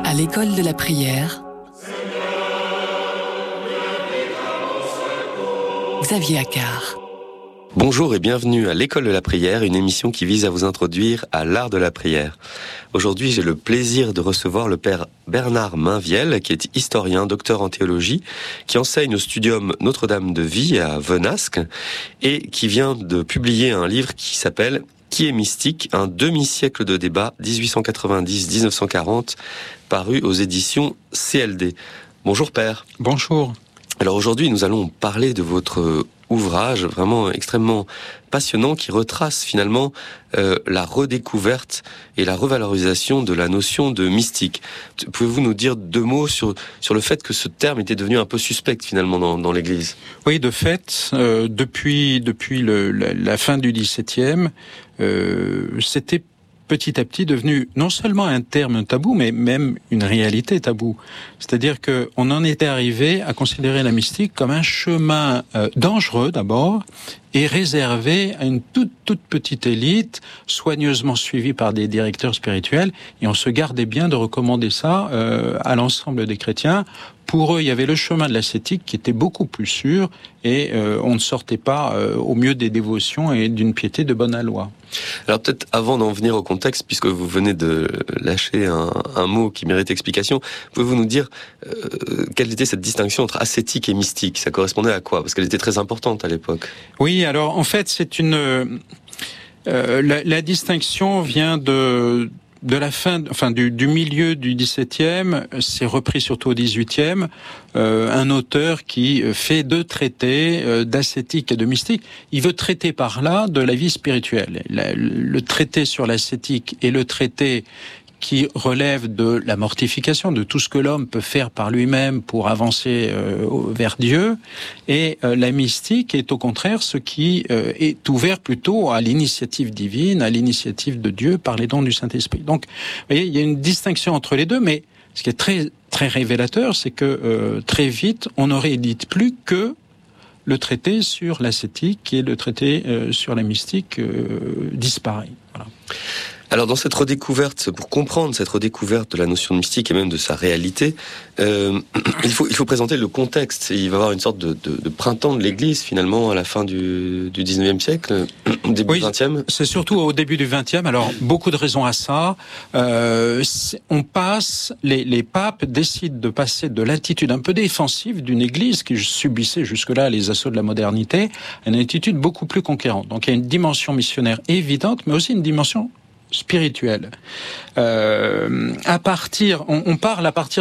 À l'école de la prière, Xavier Accart. Bonjour et bienvenue à l'école de la prière, une émission qui vise à vous introduire à l'art de la prière. Aujourd'hui, j'ai le plaisir de recevoir le père Bernard Mainviel, qui est historien, docteur en théologie, qui enseigne au Studium Notre-Dame de Vie à Venasque et qui vient de publier un livre qui s'appelle « Qui est mystique ? Un demi-siècle de débat, 1890-1940 », paru aux éditions CLD. Bonjour père. Bonjour. Alors aujourd'hui, nous allons parler de votre ouvrage vraiment extrêmement passionnant qui retrace finalement la redécouverte et la revalorisation de la notion de mystique. Pouvez-vous nous dire deux mots sur le fait que ce terme était devenu un peu suspect finalement dans l'Église ? Oui, de fait, depuis la fin du XVIIe, c'était petit à petit devenu non seulement un terme tabou, mais même une réalité tabou. C'est-à-dire que on en était arrivé à considérer la mystique comme un chemin dangereux d'abord et réservé à une toute petite élite, soigneusement suivie par des directeurs spirituels, et on se gardait bien de recommander ça à l'ensemble des chrétiens. Pour eux, il y avait le chemin de l'ascétique qui était beaucoup plus sûr, et on ne sortait pas au mieux des dévotions et d'une piété de bonne aloi. Alors peut-être avant d'en venir au contexte, puisque vous venez de lâcher un mot qui mérite explication, pouvez-vous nous dire quelle était cette distinction entre ascétique et mystique ? Ça correspondait à quoi ? Parce qu'elle était très importante à l'époque. Oui, alors en fait, c'est la distinction vient de la fin, du milieu du XVIIe, c'est repris surtout au XVIIIe, un auteur qui fait deux traités d'ascétique et de mystique. Il veut traiter par là de la vie spirituelle. Le traité sur l'ascétique et le traité qui relève de la mortification, de tout ce que l'homme peut faire par lui-même pour avancer vers Dieu. Et la mystique est au contraire ce qui est ouvert plutôt à l'initiative divine, à l'initiative de Dieu par les dons du Saint-Esprit. Donc, vous voyez, il y a une distinction entre les deux, mais ce qui est très, très révélateur, c'est que très vite, on ne réédite plus que le traité sur l'ascétique et le traité sur la mystique disparaît. Voilà. Alors dans cette redécouverte, pour comprendre cette redécouverte de la notion de mystique et même de sa réalité, il faut présenter le contexte. Il va y avoir une sorte de printemps de l'Église finalement à la fin du 19e siècle, au début du 20e. C'est surtout au début du 20e. Alors beaucoup de raisons à ça. Les papes décident de passer de l'attitude un peu défensive d'une Église qui subissait jusque-là les assauts de la modernité à une attitude beaucoup plus conquérante. Donc il y a une dimension missionnaire évidente, mais aussi une dimension spirituelle. On parle à partir